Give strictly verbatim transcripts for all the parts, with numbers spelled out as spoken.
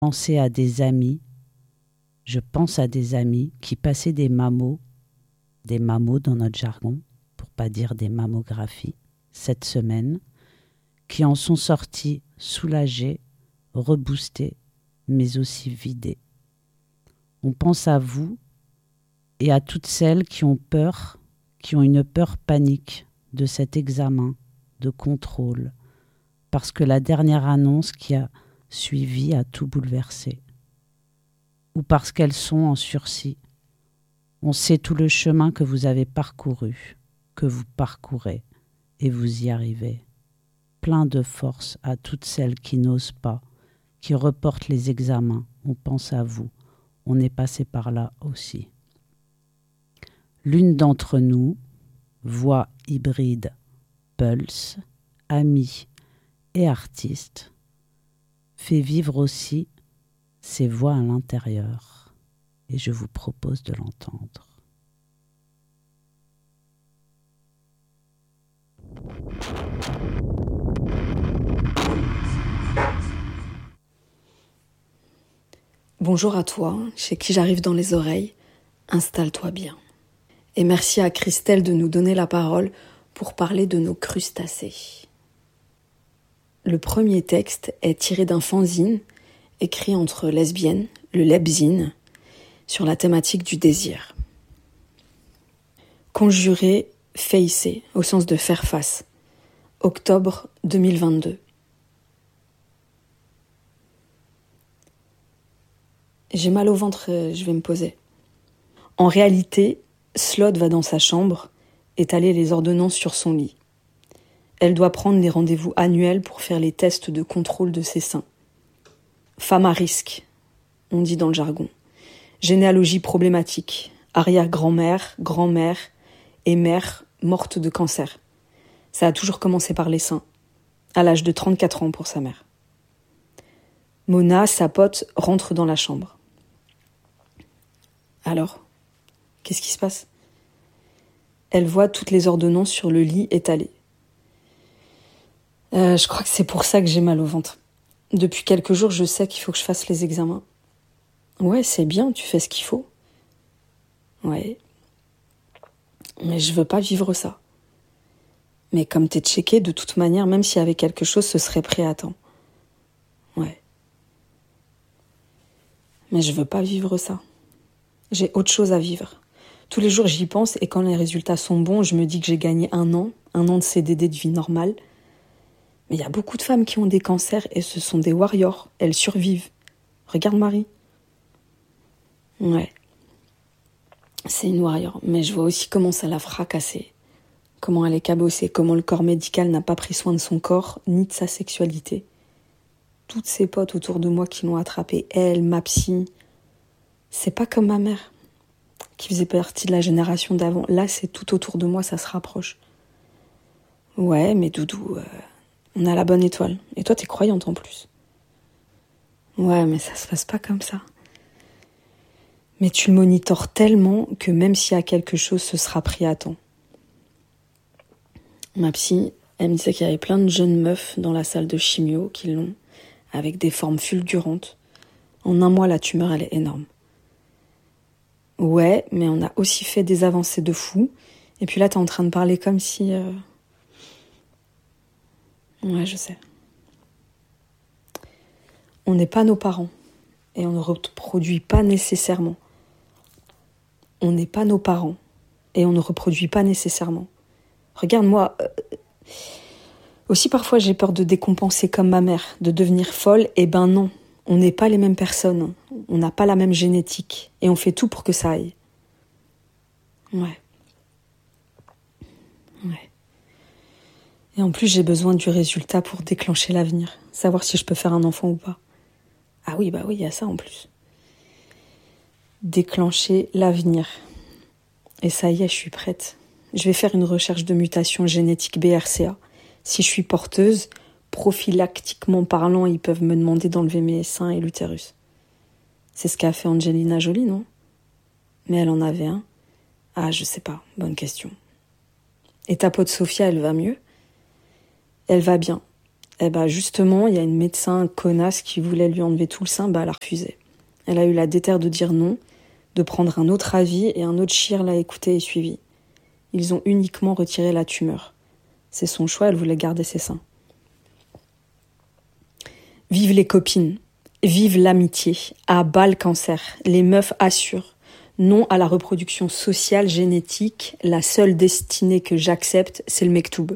penser à des amis, je pense à des amis qui passaient des mammos, des mammos dans notre jargon, pour pas dire des mammographies, cette semaine, qui en sont sortis soulagés, reboostés, mais aussi vidés. On pense à vous et à toutes celles qui ont peur, qui ont une peur panique de cet examen, de contrôle, parce que la dernière annonce qui a suivi a tout bouleversé, ou parce qu'elles sont en sursis. On sait tout le chemin que vous avez parcouru, que vous parcourez, et vous y arrivez. Plein de force à toutes celles qui n'osent pas, qui reportent les examens. On pense à vous, on est passé par là aussi. L'une d'entre nous, voix hybride, pulse, amie et artiste, fait vivre aussi ses voix à l'intérieur, et je vous propose de l'entendre. Bonjour à toi, chez qui j'arrive dans les oreilles, installe-toi bien. Et merci à Christelle de nous donner la parole pour parler de nos crustacés. Le premier texte est tiré d'un fanzine écrit entre lesbiennes, le Lebzine, sur la thématique du désir. Conjurer, facer, au sens de faire face. Octobre deux mille vingt-deux. J'ai mal au ventre, je vais me poser. En réalité, Slot va dans sa chambre, étaler les ordonnances sur son lit. Elle doit prendre les rendez-vous annuels pour faire les tests de contrôle de ses seins. Femme à risque, on dit dans le jargon. Généalogie problématique, arrière-grand-mère, grand-mère et mère morte de cancer. Ça a toujours commencé par les seins, à l'âge de trente-quatre ans pour sa mère. Mona, sa pote, rentre dans la chambre. Alors, qu'est-ce qui se passe ? Elle voit toutes les ordonnances sur le lit étalées. Euh, je crois que c'est pour ça que j'ai mal au ventre. Depuis quelques jours, je sais qu'il faut que je fasse les examens. Ouais, c'est bien, tu fais ce qu'il faut. Ouais. Mais je veux pas vivre ça. Mais comme t'es checké, de toute manière, même s'il y avait quelque chose, ce serait prêt à temps. Ouais. Mais je veux pas vivre ça. J'ai autre chose à vivre. Tous les jours, j'y pense et quand les résultats sont bons, je me dis que j'ai gagné un an, un an de C D D de vie normale. Mais il y a beaucoup de femmes qui ont des cancers et ce sont des warriors. Elles survivent. Regarde Marie. Ouais. C'est une warrior. Mais je vois aussi comment ça l'a fracassée. Comment elle est cabossée. Comment le corps médical n'a pas pris soin de son corps ni de sa sexualité. Toutes ses potes autour de moi qui l'ont attrapée. Elle, ma psy. C'est pas comme ma mère, qui faisait partie de la génération d'avant. Là, c'est tout autour de moi, ça se rapproche. Ouais, mais Doudou, euh, on a la bonne étoile. Et toi, t'es croyante en plus. Ouais, mais ça se passe pas comme ça. Mais tu le monitores tellement que même s'il y a quelque chose, ce sera pris à temps. Ma psy, elle me disait qu'il y avait plein de jeunes meufs dans la salle de chimio qui l'ont, avec des formes fulgurantes. En un mois, la tumeur, elle est énorme. Ouais, mais on a aussi fait des avancées de fou. Et puis là, t'es en train de parler comme si... Euh... Ouais, je sais. On n'est pas nos parents. Et on ne reproduit pas nécessairement. On n'est pas nos parents. Et on ne reproduit pas nécessairement. Regarde-moi. Euh... Aussi, parfois, j'ai peur de décompenser comme ma mère, de devenir folle. Eh ben non. On n'est pas les mêmes personnes, on n'a pas la même génétique, et on fait tout pour que ça aille. Ouais. Ouais. Et en plus, j'ai besoin du résultat pour déclencher l'avenir, savoir si je peux faire un enfant ou pas. Ah oui, bah oui, il y a ça en plus. Déclencher l'avenir. Et ça y est, je suis prête. Je vais faire une recherche de mutation génétique B R C A. Si je suis porteuse, prophylactiquement parlant, ils peuvent me demander d'enlever mes seins et l'utérus. C'est ce qu'a fait Angelina Jolie, non ? Mais elle en avait un. Ah, je sais pas, bonne question. Et ta pote Sophia, elle va mieux ? Elle va bien. Eh ben justement, il y a une médecin connasse qui voulait lui enlever tout le sein, bah elle a refusé. Elle a eu la déterre de dire non, de prendre un autre avis, et un autre chir l'a écouté et suivi. Ils ont uniquement retiré la tumeur. C'est son choix, elle voulait garder ses seins. Vive les copines, vive l'amitié, à bas le cancer, les meufs assurent. Non à la reproduction sociale, génétique, la seule destinée que j'accepte, c'est le mektoub.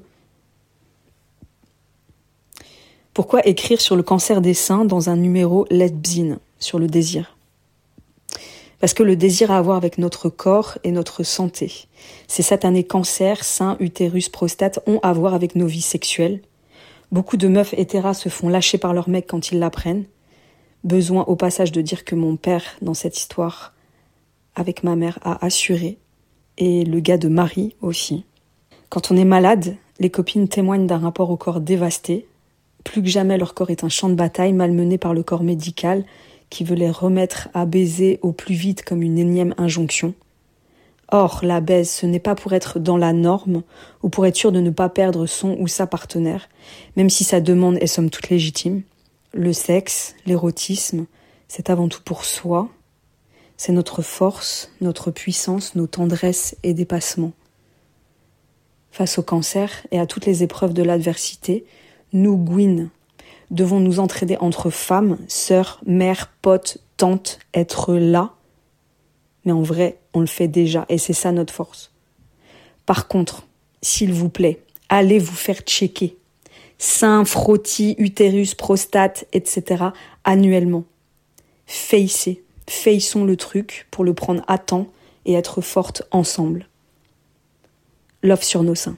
Pourquoi écrire sur le cancer des seins dans un numéro lesbine, sur le désir ? Parce que le désir a à voir avec notre corps et notre santé. Ces satanés cancers, seins, utérus, prostate ont à voir avec nos vies sexuelles. Beaucoup de meufs hétéras se font lâcher par leurs mecs quand ils l'apprennent. Besoin au passage de dire que mon père, dans cette histoire, avec ma mère, a assuré. Et le gars de Marie aussi. Quand on est malade, les copines témoignent d'un rapport au corps dévasté. Plus que jamais, leur corps est un champ de bataille malmené par le corps médical qui veut les remettre à baiser au plus vite comme une énième injonction. Or, la baise, ce n'est pas pour être dans la norme ou pour être sûr de ne pas perdre son ou sa partenaire, même si sa demande est somme toute légitime. Le sexe, l'érotisme, c'est avant tout pour soi. C'est notre force, notre puissance, nos tendresses et dépassements. Face au cancer et à toutes les épreuves de l'adversité, nous, Gwyn, devons nous entraider entre femmes, sœurs, mères, potes, tantes, être là. Mais en vrai, on le fait déjà et c'est ça notre force. Par contre, s'il vous plaît, allez vous faire checker. Seins, frottis, utérus, prostate, et cetera annuellement. Facez, faisons le truc pour le prendre à temps et être fortes ensemble. Love sur nos seins.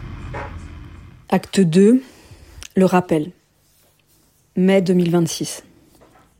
Acte deux, le rappel. Mai deux mille vingt-six.